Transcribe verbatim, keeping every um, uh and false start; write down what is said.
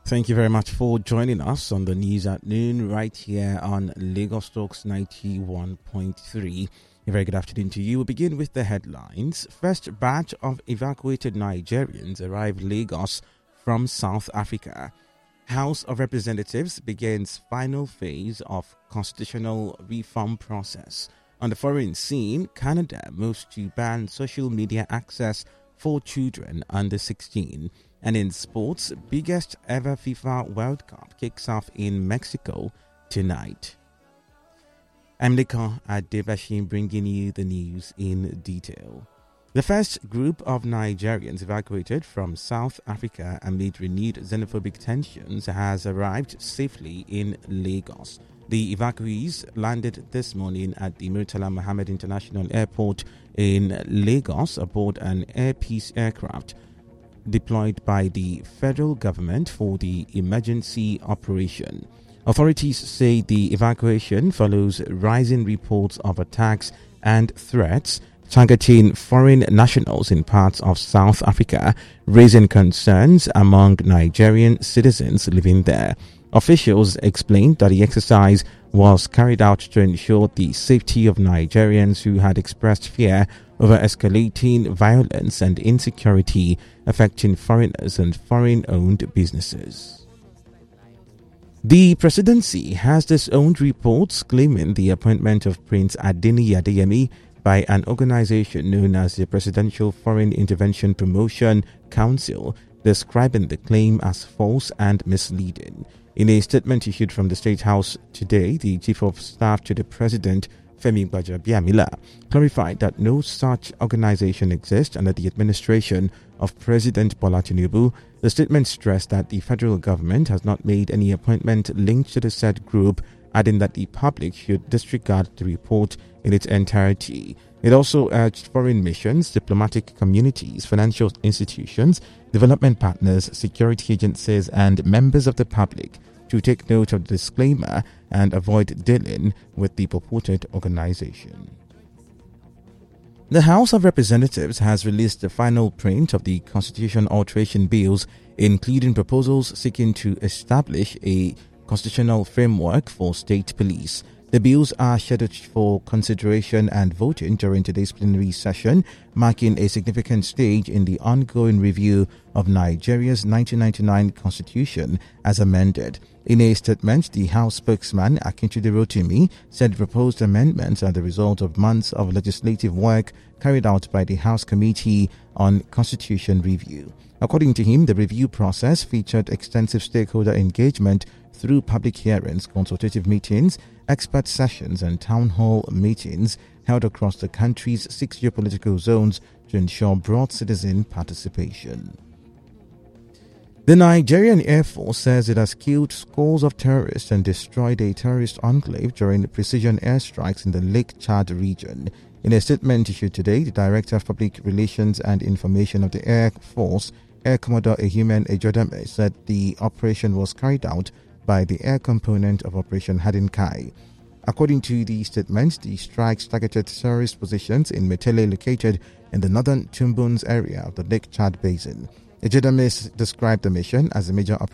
Thank you very much for joining us on the news at noon right here on Lagos Talks ninety-one point three. A very good afternoon to you. We'll begin with the headlines. First batch of evacuated Nigerians arrived Lagos from South Africa. House of Representatives begins final phase of constitutional reform process. On the foreign scene, Canada moves to ban social media access for children under sixteen. And in sports, biggest ever FIFA World Cup kicks off in Mexico tonight. I'm Leka Adebashin bringing you the news in detail. The first group of Nigerians evacuated from South Africa amid renewed xenophobic tensions has arrived safely in Lagos. The evacuees landed this morning at the Murtala Mohammed International Airport in Lagos aboard an Air Peace aircraft deployed by the federal government for the emergency operation. Authorities say the evacuation follows rising reports of attacks and threats targeting foreign nationals in parts of South Africa, raising concerns among Nigerian citizens living there. Officials explained that the exercise was carried out to ensure the safety of Nigerians who had expressed fear over escalating violence and insecurity affecting foreigners and foreign-owned businesses. The presidency has disowned reports claiming the appointment of Prince Adeniyi Adeyemi by an organization known as the Presidential Foreign Intervention Promotion Council, describing the claim as false and misleading. In a statement issued from the State House today, the Chief of Staff to the President, Femi Gbajabiamila, clarified that no such organization exists under the administration of President Bola Tinubu. The statement stressed that the federal government has not made any appointment linked to the said group, adding that the public should disregard the report in its entirety. It also urged foreign missions, diplomatic communities, financial institutions, development partners, security agencies, and members of the public to take note of the disclaimer and avoid dealing with the purported organization. The House of Representatives has released the final print of the constitution alteration bills, including proposals seeking to establish a constitutional framework for state police. The bills are scheduled for consideration and voting during today's plenary session, marking a significant stage in the ongoing review of Nigeria's nineteen ninety-nine constitution as amended. In a statement, the House spokesman, Akintude Rotimi, said the proposed amendments are the result of months of legislative work carried out by the House Committee on Constitution Review. According to him, the review process featured extensive stakeholder engagement through public hearings, consultative meetings, expert sessions, and town hall meetings held across the country's six geopolitical zones to ensure broad citizen participation. The Nigerian Air Force says it has killed scores of terrorists and destroyed a terrorist enclave during precision airstrikes in the Lake Chad region. In a statement issued today, the Director of Public Relations and Information of the Air Force, Air Commodore Ehumen Ejodame, said the operation was carried out by the air component of Operation Hadinkai. According to the statement, the strikes targeted terrorist positions in Metele located in the northern Tumbuns area of the Lake Chad Basin. Ejodame described the mission as a major operation